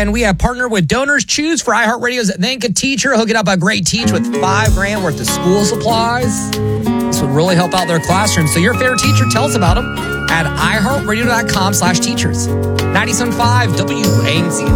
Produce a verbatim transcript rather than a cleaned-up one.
And we have partnered with Donors Choose for iHeartRadio's Thank a Teacher. Hooking up a great teach with five grand worth of school supplies. This would really help out their classroom. So your favorite teacher, tell us about them at iHeartRadio.com slash teachers. ninety-seven point five W A M C.